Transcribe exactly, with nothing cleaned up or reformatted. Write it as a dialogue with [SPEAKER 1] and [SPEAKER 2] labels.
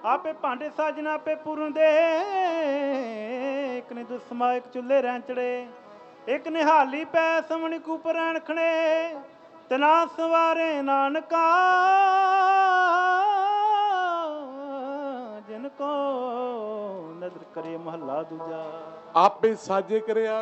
[SPEAKER 1] आपे भांडे साजना आपे पूरन दे, एक ने दुस्मा एक चुल्हे रैंचड़े, एक निहाली पै समणी कूपर रखने, तना सवारे नानका जिनको नदर करे महला दूजा।
[SPEAKER 2] आपे साजे करिया